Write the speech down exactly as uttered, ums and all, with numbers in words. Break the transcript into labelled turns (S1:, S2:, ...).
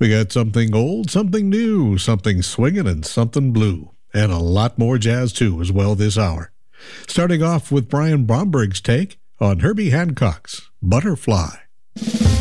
S1: We got something old, something new, something swinging, and something blue. And a lot more jazz, too, as well this hour. Starting off with Brian Bromberg's take on Herbie Hancock's Butterfly.